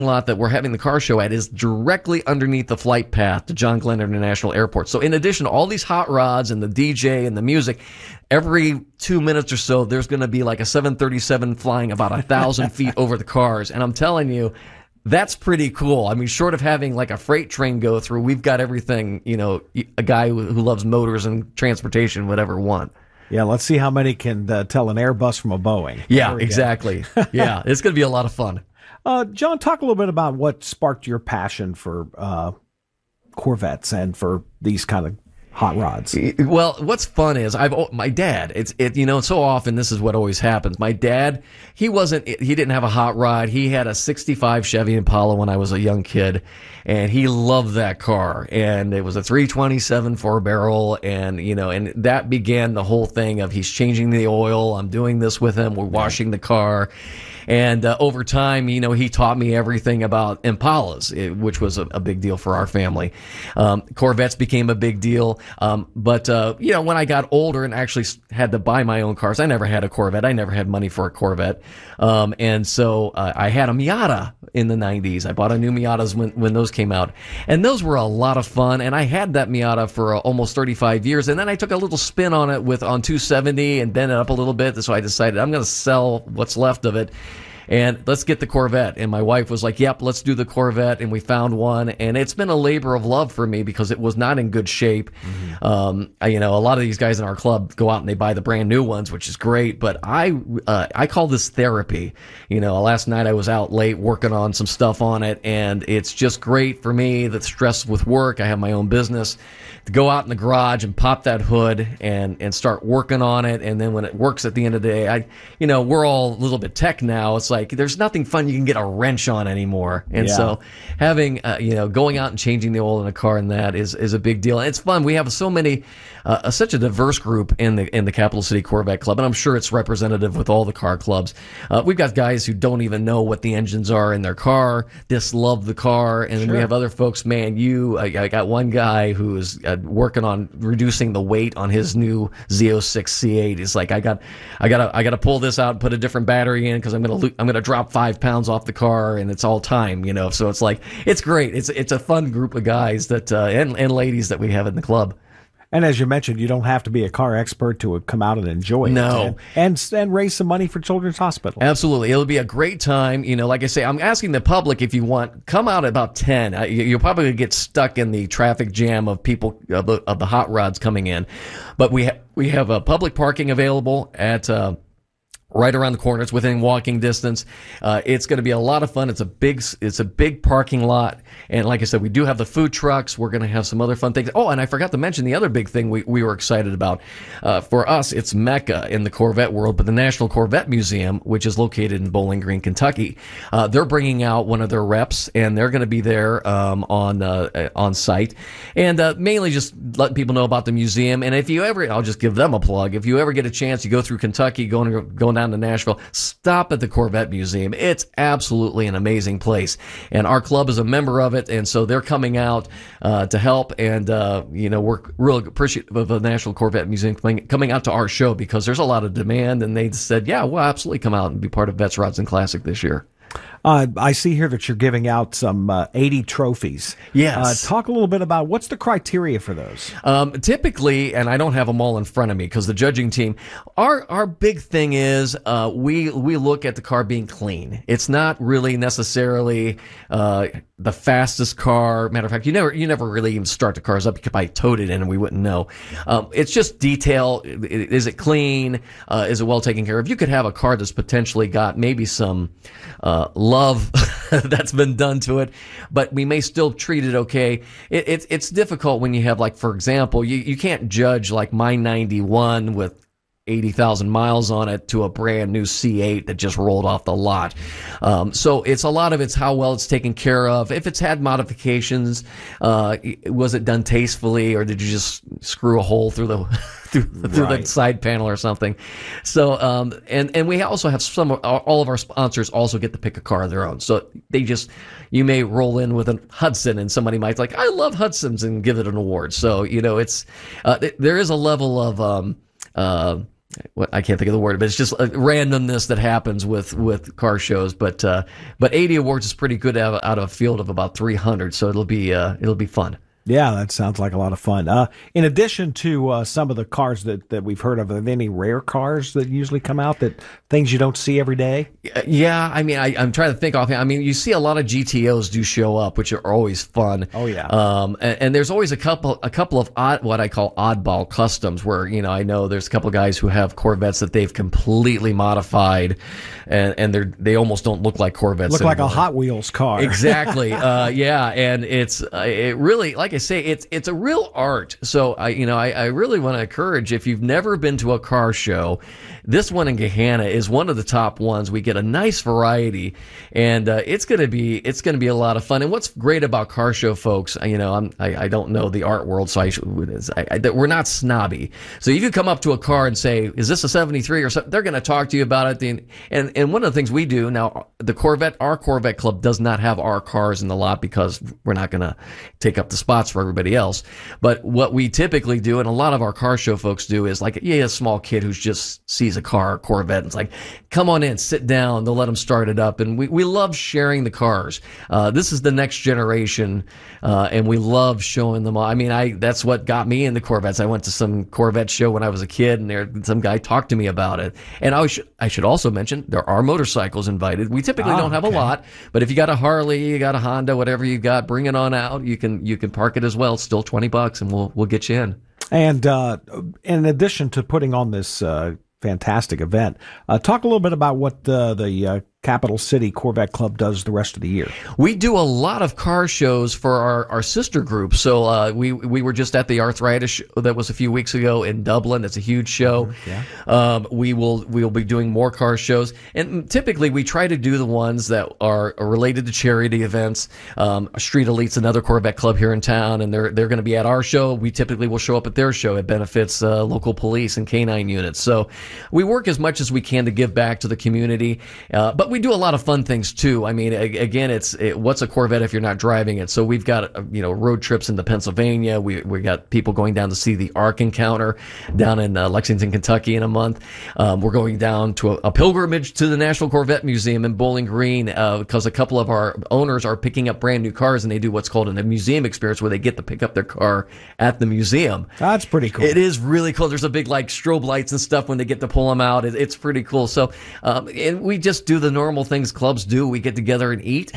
lot that we're having the car show at is directly underneath the flight path to John Glenn International Airport. So in addition to all these hot rods and the DJ and the music, every 2 minutes or so, there's going to be like a 737 flying about 1,000 feet over the cars. And I'm telling you, that's pretty cool. I mean, short of having like a freight train go through, we've got everything, a guy who loves motors and transportation would ever want. Yeah, let's see how many can tell an Airbus from a Boeing. Yeah, exactly. Yeah, it's going to be a lot of fun. John, talk a little bit about what sparked your passion for Corvettes and for these kind of hot rods. Well, what's fun is my dad, so often this is what always happens. My dad, he didn't have a hot rod. He had a 65 Chevy Impala when I was a young kid, and he loved that car. And it was a 327 4-barrel, and that began the whole thing of he's changing the oil. I'm doing this with him. We're washing the car. And over time, he taught me everything about Impalas, which was a big deal for our family. Corvettes became a big deal. But when I got older and actually had to buy my own cars, I never had a Corvette. I never had money for a Corvette. And so I had a Miata in the 90s. I bought a new Miatas when those came out. And those were a lot of fun. And I had that Miata for almost 35 years. And then I took a little spin on it on 270 and bent it up a little bit. So I decided I'm going to sell what's left of it. And let's get the Corvette. And my wife was like, yep, let's do the Corvette. And we found one. And it's been a labor of love for me because it was not in good shape. Mm-hmm. A lot of these guys in our club go out and they buy the brand new ones, which is great. But I call this therapy. Last night I was out late working on some stuff on it. And it's just great for me. The stress with work. I have my own business. To go out in the garage and pop that hood and start working on it. And then when it works at the end of the day, we're all a little bit tech now. It's like there's nothing fun you can get a wrench on anymore. And so having, going out and changing the oil in a car and that is a big deal. And it's fun. We have so many, such a diverse group in the Capital City Corvette Club. And I'm sure it's representative with all the car clubs. We've got guys who don't even know what the engines are in their car, just love the car. And then we have other folks, I got one guy who is working on reducing the weight on his new Z06 C8. He's like, I got to pull this out and put a different battery in because I'm gonna drop 5 pounds off the car, and it's all time, So it's like it's great. It's a fun group of guys that and ladies that we have in the club. And as you mentioned, you don't have to be a car expert to come out and enjoy it. No. And raise some money for Children's Hospital. Absolutely. It'll be a great time. Like I say, I'm asking the public if you want, come out at about 10. You'll probably get stuck in the traffic jam of people, of the hot rods coming in. But we have public parking available at right around the corner. It's within walking distance. It's going to be a lot of fun. It's a big parking lot. And like I said, we do have the food trucks. We're going to have some other fun things. Oh, and I forgot to mention the other big thing we were excited about. For us, it's Mecca in the Corvette world, but the National Corvette Museum, which is located in Bowling Green, Kentucky, they're bringing out one of their reps, and they're going to be there on site. And mainly just letting people know about the museum. And if you ever, I'll just give them a plug. If you ever get a chance, you go through Kentucky, going down to Nashville, stop at the Corvette Museum. It's absolutely an amazing place, and our club is a member of it, and so they're coming out to help. And we're real appreciative of the National Corvette Museum coming out to our show because there's a lot of demand, and they said, yeah, we'll absolutely come out and be part of Vets, Rods, and Classic this year. I see here that you're giving out some 80 trophies. Yes. Talk a little bit about what's the criteria for those. Typically, and I don't have them all in front of me because the judging team, our big thing is we look at the car being clean. It's not really necessarily the fastest car. Matter of fact, you never really even start the cars up. You could probably tote it in and we wouldn't know. It's just detail. Is it clean? Is it well taken care of? You could have a car that's potentially got maybe some love that's been done to it, but we may still treat it okay. It's difficult when you have, like, for example, you can't judge like my 91 with 80,000 miles on it to a brand new C8 that just rolled off the lot. So it's a lot of it's how well it's taken care of. If it's had modifications, was it done tastefully, or did you just screw a hole through the the side panel or something? So and we also have all of our sponsors also get to pick a car of their own. So you may roll in with a Hudson and somebody might like, I love Hudsons, and give it an award. So it's there is a level of I can't think of the word, but it's just a randomness that happens with car shows. But 80 awards is pretty good out of a field of about 300, so it'll be fun. Yeah, that sounds like a lot of fun. In addition to some of the cars that we've heard of, are there any rare cars that usually come out, that things you don't see every day? Yeah, I mean, I'm trying to think offhand. I mean, you see a lot of GTOs do show up, which are always fun. Oh yeah. And there's always a couple of what I call oddball customs, where I know there's a couple of guys who have Corvettes that they've completely modified, and they almost don't look like Corvettes. Look anymore. like a Hot Wheels car. Exactly. Yeah, and it really, like I say, it's a real art. So I really want to encourage, if you've never been to a car show, this one in Gahanna is one of the top ones. We get a nice variety, and it's gonna be a lot of fun. And what's great about car show folks, I don't know the art world, so we're not snobby. So you can come up to a car and say, "Is this a '73 or something?" They're gonna talk to you about it. And one of the things we do now, our Corvette Club does not have our cars in the lot, because we're not gonna take up the spots for everybody else. But what we typically do, and a lot of our car show folks do, is like, a small kid who just sees a car, a Corvette, and it's like, come on in, sit down. They'll let them start it up. And we love sharing the cars. This is the next generation, and we love showing them all. I mean, that's what got me into Corvettes. I went to some Corvette show when I was a kid, and some guy talked to me about it. And I should also mention, there are motorcycles invited. We typically don't have a lot, but if you got a Harley, you got a Honda, whatever you got, bring it on out. You can park it as well. It's still $20, and we'll get you in. And in addition to putting on this fantastic event, talk a little bit about what the Capital City Corvette Club does the rest of the year. We do a lot of car shows for our sister group. So we were just at the Arthritis show that was a few weeks ago in Dublin. It's a huge show. Yeah. We'll be doing more car shows, and typically we try to do the ones that are related to charity events. Street Elite's another Corvette club here in town, and they're going to be at our show. We typically will show up at their show. It benefits local police and canine units. So we work as much as we can to give back to the community, but we do a lot of fun things too. I mean, again, what's a Corvette if you're not driving it? So we've got road trips into Pennsylvania. We got people going down to see the Ark Encounter down in Lexington, Kentucky in a month. We're going down to a pilgrimage to the National Corvette Museum in Bowling Green, because a couple of our owners are picking up brand new cars, and they do what's called a museum experience, where they get to pick up their car at the museum. That's pretty cool. It is really cool. There's a big strobe lights and stuff when they get to pull them out. It's pretty cool. So and we just do the normal things clubs do. We get together and eat,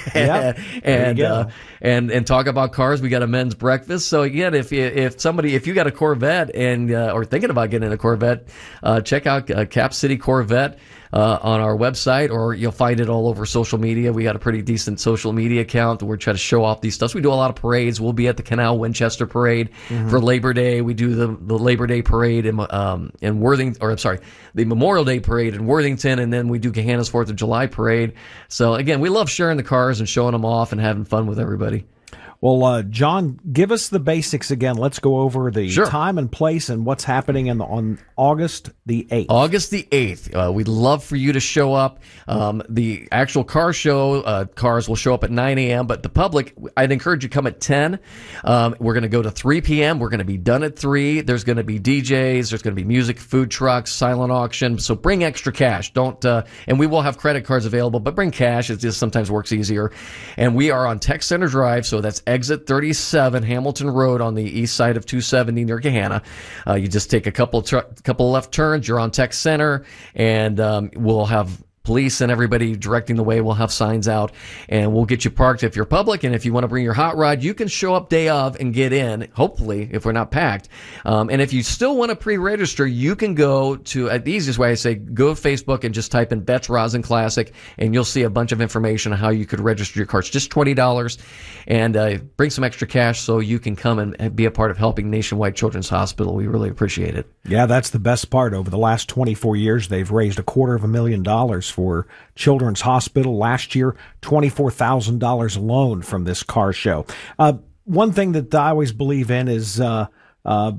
and talk about cars. We got a men's breakfast. So again, if you got a Corvette and or thinking about getting a Corvette, check out Cap City Corvette on our website, or you'll find it all over social media. We got a pretty decent social media account that we're trying to show off these stuff. We do a lot of parades. We'll be at the Canal Winchester Parade for Labor Day. We do the Labor Day Parade in Worthington, the Memorial Day Parade in Worthington, and then we do Gahanna's 4th of July Parade. So again, we love sharing the cars and showing them off and having fun with everybody. Well, John, give us the basics again. Let's go over the Sure. time and place and what's happening on August the 8th. August the 8th. We'd love for you to show up. The actual car show, cars will show up at 9 a.m., but the public, I'd encourage you to come at 10. We're going to go to 3 p.m. We're going to be done at 3. There's going to be DJs. There's going to be music, food trucks, silent auction. So bring extra cash. And we will have credit cards available, but bring cash. It just sometimes works easier. And we are on Tech Center Drive, so that's exit 37, Hamilton Road, on the east side of 270 near Gahanna. You just take a couple left turns. You're on Tech Center, and we'll have police and everybody directing the way. We'll have signs out, and we'll get you parked if you're public. And if you want to bring your hot rod, you can show up day of and get in, hopefully, if we're not packed. And if you still want to pre-register, you can go to, the easiest way I say, go to Facebook and just type in Betts Rosin Classic, and you'll see a bunch of information on how you could register your car. It's just $20, and bring some extra cash so you can come and be a part of helping Nationwide Children's Hospital. We really appreciate it. Yeah, that's the best part. Over the last 24 years, they've raised $250,000 for Children's Hospital. Last year, $24,000 alone from this car show. One thing that I always believe in is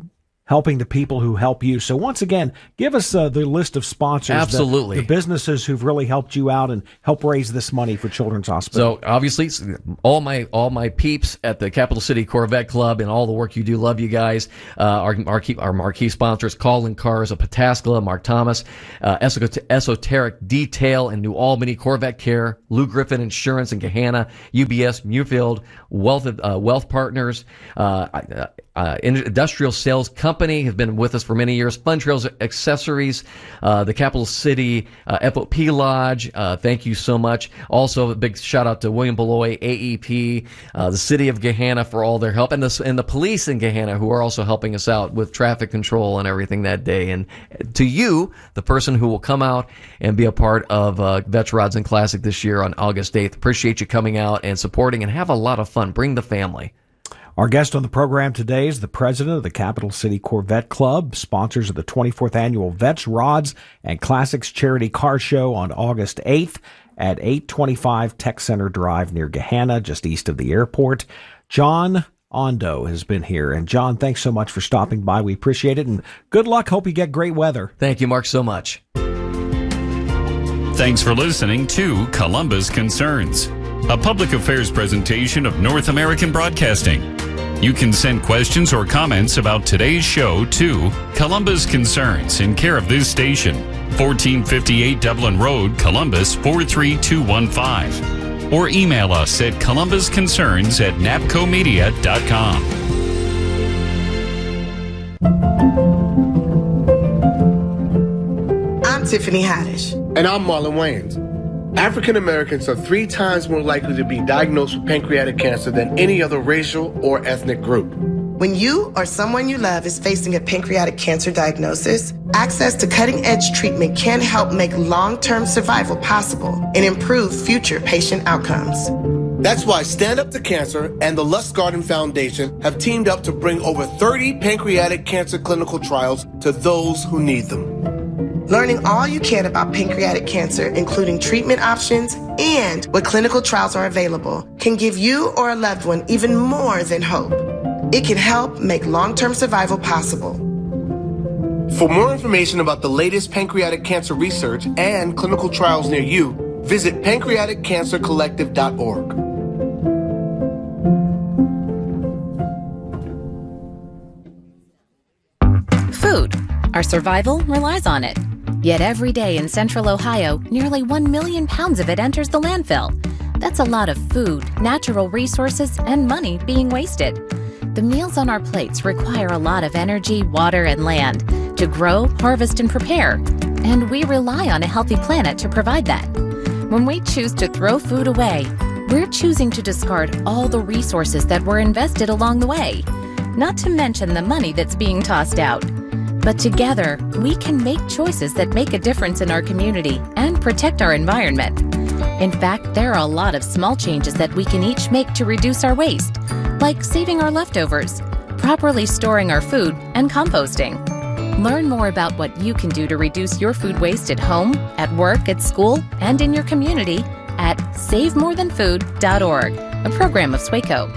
helping the people who help you. So once again, give us the list of sponsors. Absolutely. The businesses who've really helped you out and help raise this money for Children's Hospital. So obviously, all my peeps at the Capital City Corvette Club and all the work you do, love you guys. Our marquee sponsors, Call Cars of Pataskala, Mark Thomas, Esoteric Detail in New Albany, Corvette Care, Lou Griffin Insurance in Gahanna, UBS Muirfield, Wealth Partners, Industrial Sales Company have been with us for many years. Fun Trails Accessories, the Capital City FOP Lodge. Thank you so much. Also, a big shout out to William Beloy, AEP, the City of Gahanna for all their help, and the police in Gahanna who are also helping us out with traffic control and everything that day. And to you, the person who will come out and be a part of Vets Rods and Classic this year on August 8th. Appreciate you coming out and supporting, and have a lot of fun. Bring the family. Our guest on the program today is the president of the Capital City Corvette Club, sponsors of the 24th annual Vets, Rods, and Classics Charity Car Show on August 8th at 825 Tech Center Drive near Gahanna, just east of the airport. John Ondo has been here. And John, thanks so much for stopping by. We appreciate it, and good luck. Hope you get great weather. Thank you, Mark, so much. Thanks for listening to Columbus Concerns, a public affairs presentation of North American Broadcasting. You can send questions or comments about today's show to Columbus Concerns in care of this station, 1458 Dublin Road, Columbus 43215. Or email us at columbusconcerns@napcomedia.com. I'm Tiffany Haddish. And I'm Marlon Wayans. African Americans are 3 times more likely to be diagnosed with pancreatic cancer than any other racial or ethnic group. When you or someone you love is facing a pancreatic cancer diagnosis, access to cutting-edge treatment can help make long-term survival possible and improve future patient outcomes. That's why Stand Up to Cancer and the Lustgarten Foundation have teamed up to bring over 30 pancreatic cancer clinical trials to those who need them. Learning all you can about pancreatic cancer, including treatment options and what clinical trials are available, can give you or a loved one even more than hope. It can help make long-term survival possible. For more information about the latest pancreatic cancer research and clinical trials near you, visit pancreaticcancercollective.org. Food. Our survival relies on it. Yet every day in Central Ohio, nearly 1 million pounds of it enters the landfill. That's a lot of food, natural resources, and money being wasted. The meals on our plates require a lot of energy, water, and land to grow, harvest, and prepare. And we rely on a healthy planet to provide that. When we choose to throw food away, we're choosing to discard all the resources that were invested along the way. Not to mention the money that's being tossed out. But together, we can make choices that make a difference in our community and protect our environment. In fact, there are a lot of small changes that we can each make to reduce our waste, like saving our leftovers, properly storing our food, and composting. Learn more about what you can do to reduce your food waste at home, at work, at school, and in your community at SaveMoreThanFood.org, a program of SWACO.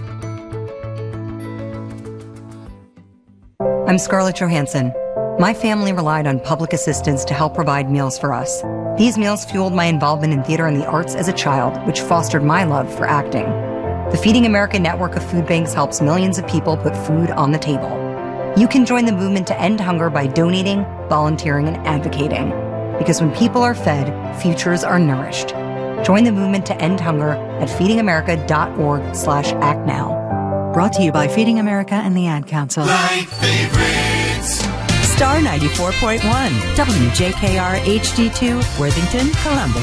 I'm Scarlett Johansson. My family relied on public assistance to help provide meals for us. These meals fueled my involvement in theater and the arts as a child, which fostered my love for acting. The Feeding America network of food banks helps millions of people put food on the table. You can join the movement to end hunger by donating, volunteering, and advocating. Because when people are fed, futures are nourished. Join the movement to end hunger at feedingamerica.org/actnow. Brought to you by Feeding America and the Ad Council. Light favorites. Star 94.1, WJKR HD2, Worthington, Columbus.